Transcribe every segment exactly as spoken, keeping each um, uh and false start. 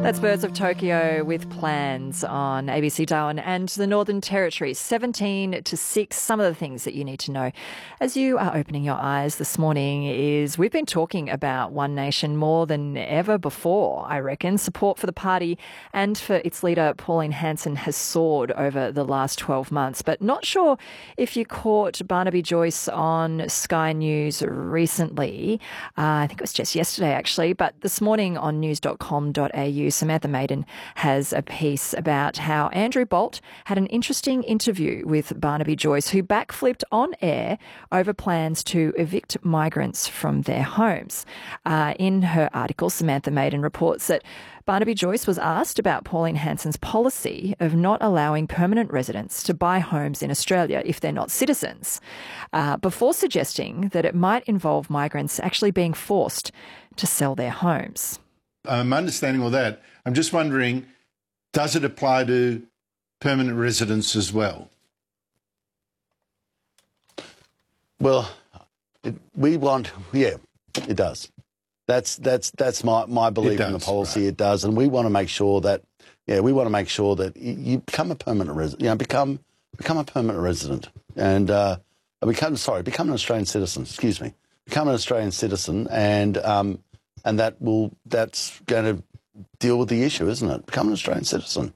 That's Birds of Tokyo with Plans on A B C Darwin and the Northern Territory. seventeen to six. Some of the things that you need to know as you are opening your eyes this morning is we've been talking about One Nation more than ever before, I reckon. Support for the party and for its leader, Pauline Hanson, has soared over the last twelve months. But not sure if you caught Barnaby Joyce on Sky News recently. Uh, I think it was just yesterday, actually. But this morning on news dot com dot a u, Samantha Maiden has a piece about how Andrew Bolt had an interesting interview with Barnaby Joyce, who backflipped on air over plans to evict migrants from their homes. Uh, in her article, Samantha Maiden reports that Barnaby Joyce was asked about Pauline Hanson's policy of not allowing permanent residents to buy homes in Australia if they're not citizens, uh, before suggesting that it might involve migrants actually being forced to sell their homes. I'm understanding all that. I'm just wondering, does it apply to permanent residents as well? Well, it, we want, yeah, it does. That's that's that's my, my belief does, in the policy. Right. It does, and we want to make sure that, yeah, we want to make sure that you become a permanent resident. You know, become become a permanent resident, and uh, become sorry, become an Australian citizen. Excuse me, become an Australian citizen, and um, and that will that's going to deal with the issue, isn't it? Become an Australian citizen.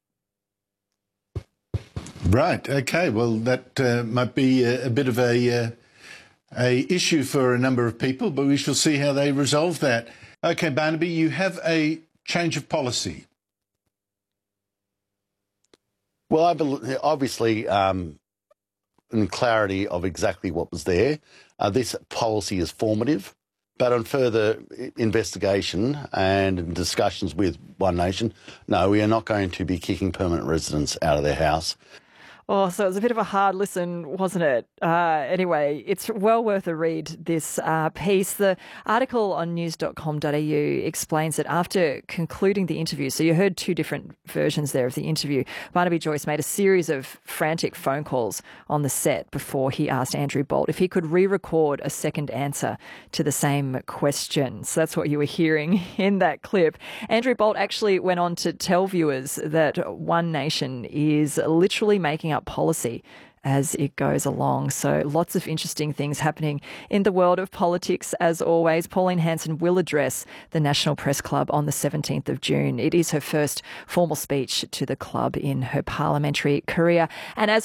Right. Okay. Well, that uh, might be a, a bit of a. Uh, A issue for a number of people, but we shall see how they resolve that. Okay, Barnaby, you have a change of policy. Well, I believe, obviously, um, in clarity of exactly what was there, uh, this policy is formative, but on further investigation and discussions with One Nation, no, we are not going to be kicking permanent residents out of their house. Oh, so it was a bit of a hard listen, wasn't it? Uh, anyway, it's well worth a read, this uh, piece. The article on news dot com dot a u explains that after concluding the interview, so you heard two different versions there of the interview, Barnaby Joyce made a series of frantic phone calls on the set before he asked Andrew Bolt if he could re-record a second answer to the same question. So that's what you were hearing in that clip. Andrew Bolt actually went on to tell viewers that One Nation is literally making up policy as it goes along. So lots of interesting things happening in the world of politics as always. Pauline Hanson will address the National Press Club on the seventeenth of June. It is her first formal speech to the club in her parliamentary career. And as